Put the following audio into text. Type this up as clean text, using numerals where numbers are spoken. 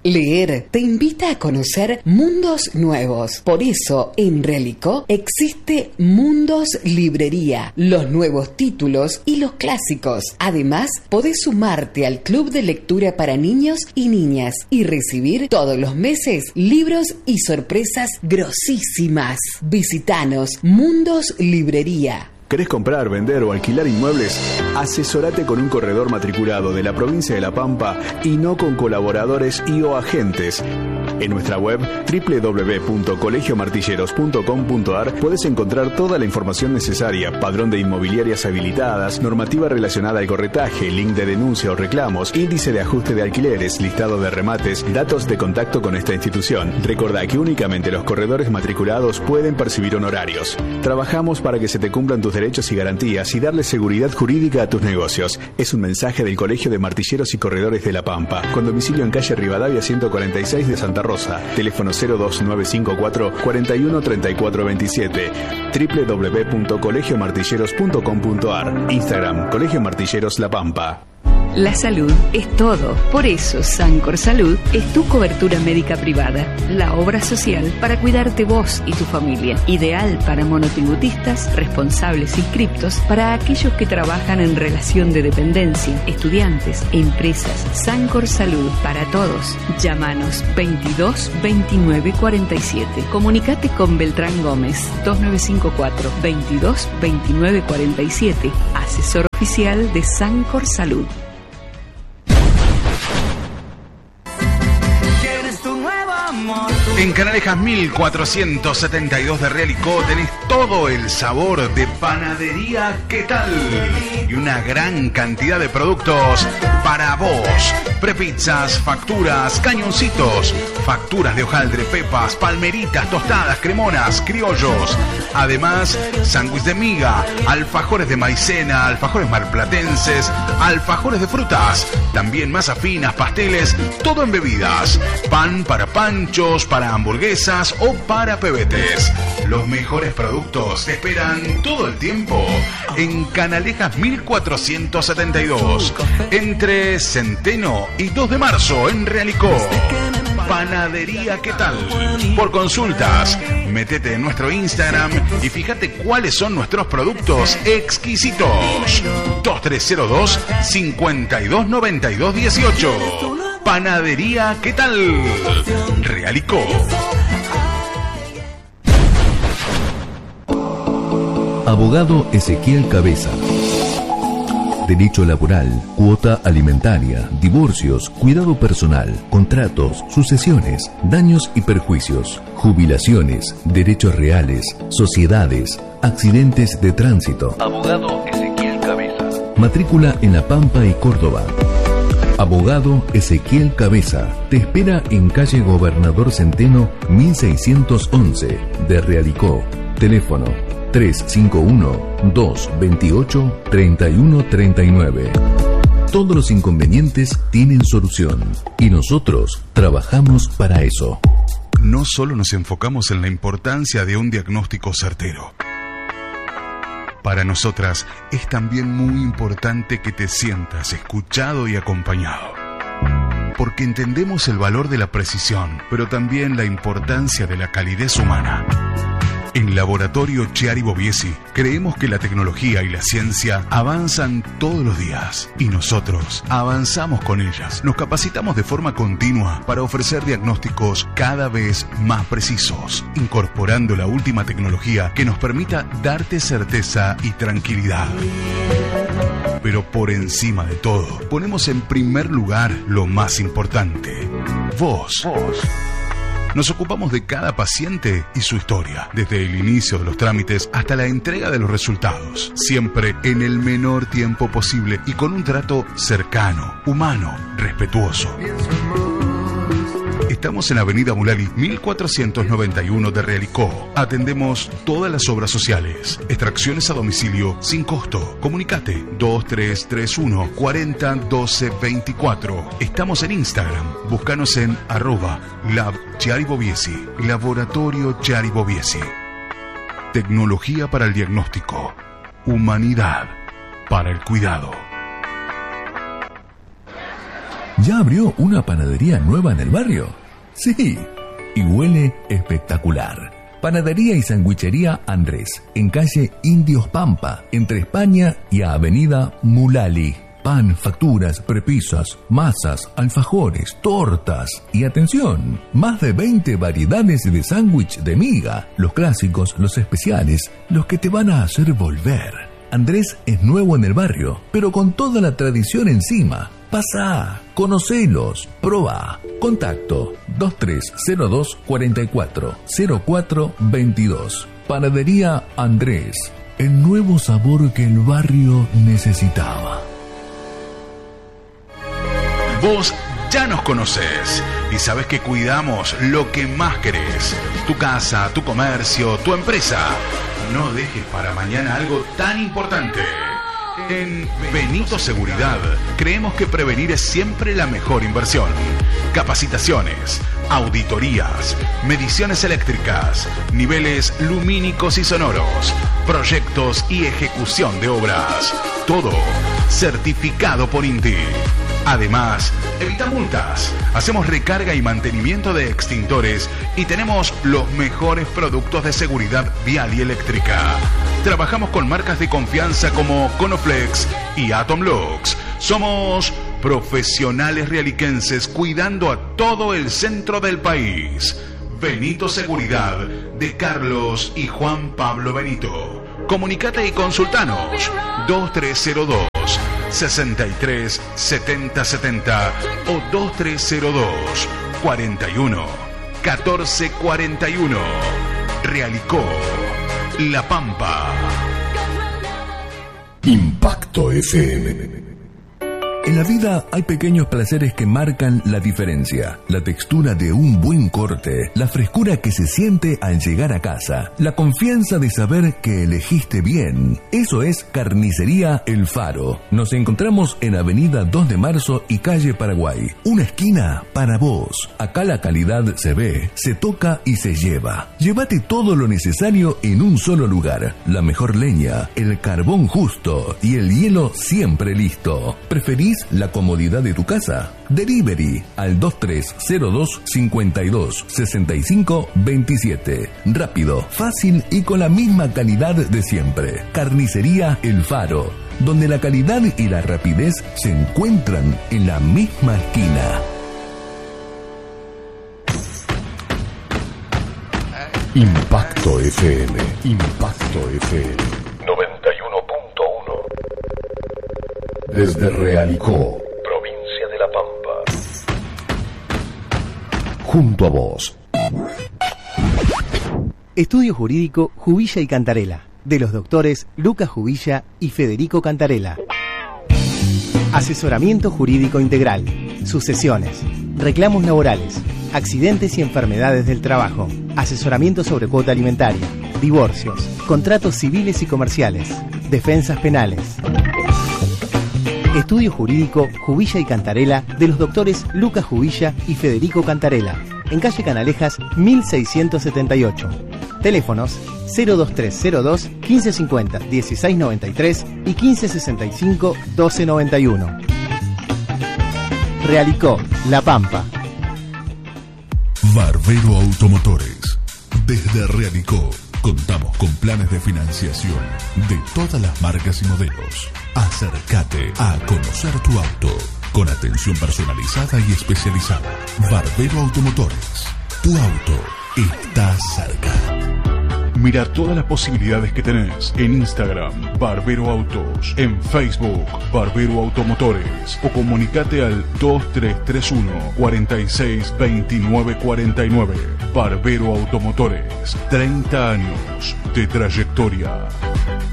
Leer te invita a conocer mundos nuevos. Por eso, en Realicó existe Mundos Librería, los nuevos títulos y los clásicos. Además, podés sumarte al club de lectura para niños y niñas y recibir todos los meses libros y sorpresas grosísimas. Visítanos, Mundos Librería. ¿Querés comprar, vender o alquilar inmuebles? Asesorate con un corredor matriculado de la provincia de La Pampa y no con colaboradores y o agentes. En nuestra web www.colegiomartilleros.com.ar podés encontrar toda la información necesaria: padrón de inmobiliarias habilitadas, normativa relacionada al corretaje, link de denuncia o reclamos, índice de ajuste de alquileres, listado de remates, datos de contacto con esta institución. Recordá que únicamente los corredores matriculados pueden percibir honorarios. Trabajamos para que se te cumplan tus derechos y garantías y darle seguridad jurídica a tus negocios. Es un mensaje del Colegio de Martilleros y Corredores de La Pampa, con domicilio en calle Rivadavia 146 de Santa Rosa. Teléfono 02954 41 34 27. www.colegiomartilleros.com.ar. Instagram, Colegio Martilleros La Pampa. La salud es todo. Por eso Sancor Salud es tu cobertura médica privada, la obra social para cuidarte vos y tu familia. Ideal para monotributistas, responsables inscriptos, para aquellos que trabajan en relación de dependencia, estudiantes, empresas. Sancor Salud para todos. Llámanos 22 29 47. Comunicate con Beltrán Gómez 2954 22 29 47. Asesor oficial de Sancor Salud. En Canalejas 1472 de Realicó tenés todo el sabor de panadería ¿Qué tal? Y una gran cantidad de productos para vos. Prepizzas, facturas, cañoncitos, facturas de hojaldre, pepas, palmeritas, tostadas, cremonas, criollos. Además, sándwich de miga, alfajores de maicena, alfajores marplatenses, alfajores de frutas, también masas finas, pasteles, todo en bebidas. Pan para panchos, para hamburguesas o para pebetes. Los mejores productos te esperan todo el tiempo en Canalejas 1472, entre Centeno y 2 de marzo en Realicó. Panadería ¿Qué tal? Por consultas, métete en nuestro Instagram y fíjate cuáles son nuestros productos exquisitos. 2302 5292 18. Panadería ¿Qué tal? Realicó. Abogado Ezequiel Cabeza. Derecho laboral, cuota alimentaria, divorcios, cuidado personal, contratos, sucesiones, daños y perjuicios, jubilaciones, derechos reales, sociedades, accidentes de tránsito. Abogado Ezequiel Cabeza. Matrícula en La Pampa y Córdoba. Abogado Ezequiel Cabeza te espera en calle Gobernador Centeno 1611 de Realicó. Teléfono 351-228-3139. Todos los inconvenientes tienen solución y nosotros trabajamos para eso. No solo nos enfocamos en la importancia de un diagnóstico certero. Para nosotras es también muy importante que te sientas escuchado y acompañado. Porque entendemos el valor de la precisión, pero también la importancia de la calidez humana. En Laboratorio Chiari Boviesi creemos que la tecnología y la ciencia avanzan todos los días y nosotros avanzamos con ellas. Nos capacitamos de forma continua para ofrecer diagnósticos cada vez más precisos, incorporando la última tecnología que nos permita darte certeza y tranquilidad. Pero por encima de todo, ponemos en primer lugar lo más importante: vos. Nos ocupamos de cada paciente y su historia, desde el inicio de los trámites hasta la entrega de los resultados, siempre en el menor tiempo posible y con un trato cercano, humano, respetuoso. Estamos en Avenida Mulali 1491 de Realicó. Atendemos todas las obras sociales. Extracciones a domicilio sin costo. Comunicate 2331 40 12 24. Estamos en Instagram. Búscanos en @lab_chiariboviesi. Laboratorio Chiari Boviesi. Tecnología para el diagnóstico. Humanidad para el cuidado. ¿Ya abrió una panadería nueva en el barrio? Sí, y huele espectacular. Panadería y Sandwichería Andrés, en calle Indios Pampa, entre España y Avenida Mulali. Pan, facturas, prepisas, masas, alfajores, tortas y atención, más de 20 variedades de sándwich de miga, los clásicos, los especiales, los que te van a hacer volver. Andrés es nuevo en el barrio, pero con toda la tradición encima. Pasá, conocelos, probá. Contacto 2302 44 04 22. Panadería Andrés, el nuevo sabor que el barrio necesitaba. Vos ya nos conocés y sabés que cuidamos lo que más querés. Tu casa, tu comercio, tu empresa. No dejes para mañana algo tan importante. En Benito Seguridad creemos que prevenir es siempre la mejor inversión. Capacitaciones, auditorías, mediciones eléctricas, niveles lumínicos y sonoros, proyectos y ejecución de obras. Todo certificado por INTI. Además, evita multas, hacemos recarga y mantenimiento de extintores y tenemos los mejores productos de seguridad vial y eléctrica. Trabajamos con marcas de confianza como Conoflex y Atomlux. Somos profesionales rialiquenses cuidando a todo el centro del país. Benito Seguridad, de Carlos y Juan Pablo Benito. Comunicate y consultanos 2302 63 70 70 o 2302 41 14 41. Realicó, La Pampa. Impacto FM. En la vida hay pequeños placeres que marcan la diferencia. La textura de un buen corte, la frescura que se siente al llegar a casa, la confianza de saber que elegiste bien. Eso es Carnicería El Faro. Nos encontramos en Avenida 2 de Marzo y Calle Paraguay. Una esquina para vos. Acá la calidad se ve, se toca y se lleva. Llévate todo lo necesario en un solo lugar. La mejor leña, el carbón justo y el hielo siempre listo. ¿Preferís la comodidad de tu casa? Delivery al 2302 52 65 27. Rápido, fácil y con la misma calidad de siempre. Carnicería El Faro, donde la calidad y la rapidez se encuentran en la misma esquina. Impacto FM. Impacto FM 91.1. Desde Realicó, provincia de La Pampa. Junto a vos. Estudio Jurídico Jubilla y Cantarela, de los doctores Lucas Jubilla y Federico Cantarela. Asesoramiento jurídico integral, sucesiones, reclamos laborales, accidentes y enfermedades del trabajo, asesoramiento sobre cuota alimentaria, divorcios, contratos civiles y comerciales, defensas penales. Estudio Jurídico Jubilla y Cantarela, de los doctores Lucas Jubilla y Federico Cantarela, en calle Canalejas 1678. Teléfonos 02302 1550 1693 y 1565 1291. Realicó, La Pampa. Barbero Automotores. Desde Realicó contamos con planes de financiación de todas las marcas y modelos. Acércate a conocer tu auto con atención personalizada y especializada. Barbero Automotores. Tu auto está cerca. Mira todas las posibilidades que tenés en Instagram, Barbero Autos, en Facebook, Barbero Automotores, o comunicate al 2331 46 29 49. Barbero Automotores, 30 años de trayectoria.